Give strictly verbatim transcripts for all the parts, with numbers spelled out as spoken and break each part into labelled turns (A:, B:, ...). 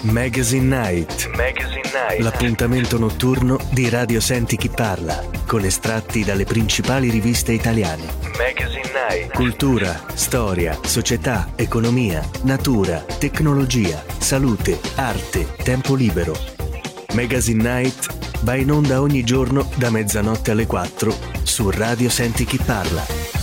A: Magazine Night. Magazine Night. L'appuntamento notturno di Radio Senti Chi Parla, con estratti dalle principali riviste italiane. Magazine Night. Cultura, storia, società, economia, natura, tecnologia, salute, arte, tempo libero. Magazine Night va in onda ogni giorno da mezzanotte alle quattro su Radio Senti Chi Parla.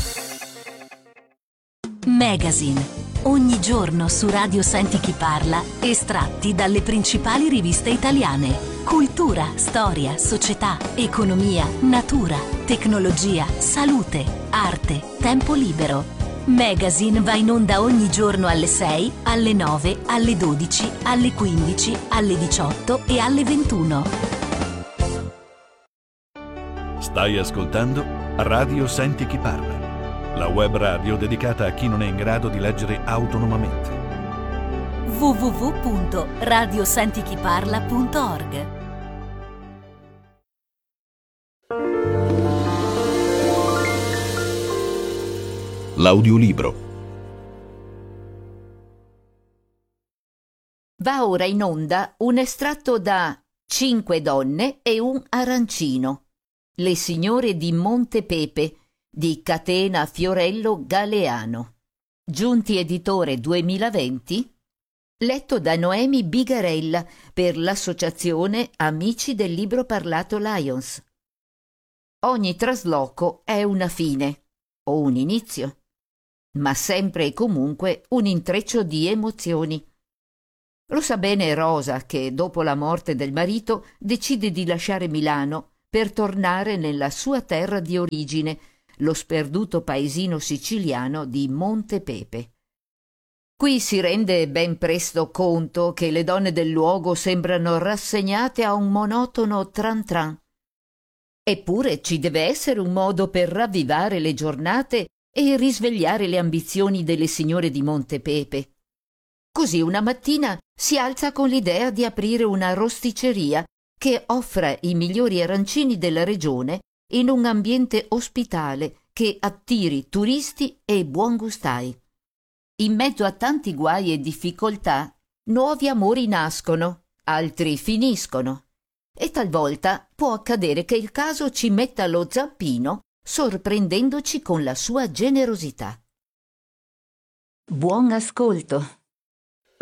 B: Magazine. Ogni giorno su Radio Senti Chi Parla, estratti dalle principali riviste italiane. Cultura, storia, società, economia, natura, tecnologia, salute, arte, tempo libero. Magazine va in onda ogni giorno alle sei, alle nove, alle dodici, alle quindici, alle diciotto e alle ventuno.
C: Stai ascoltando Radio Senti Chi Parla, la web radio dedicata a chi non è in grado di leggere autonomamente.
B: w w w punto radio senti chi parla punto org.
C: L'audiolibro.
D: Va ora in onda un estratto da Cinque donne e un arancino. Le signore di Montepepe di Catena Fiorello Galeano. Giunti editore duemilaventi. Letto da Noemi Bigarella per l'associazione Amici del Libro Parlato Lions. Ogni trasloco è una fine o un inizio, ma sempre e comunque un intreccio di emozioni. Lo sa bene Rosa che dopo la morte del marito decide di lasciare Milano per tornare nella sua terra di origine, lo sperduto paesino siciliano di Montepepe. Qui si rende ben presto conto che le donne del luogo sembrano rassegnate a un monotono tran tran. Eppure ci deve essere un modo per ravvivare le giornate e risvegliare le ambizioni delle signore di Montepepe. Così una mattina si alza con l'idea di aprire una rosticceria che offra i migliori arancini della regione in un ambiente ospitale che attiri turisti e buongustai. In mezzo a tanti guai e difficoltà, nuovi amori nascono, altri finiscono, e talvolta può accadere che il caso ci metta lo zampino, sorprendendoci con la sua generosità. Buon ascolto.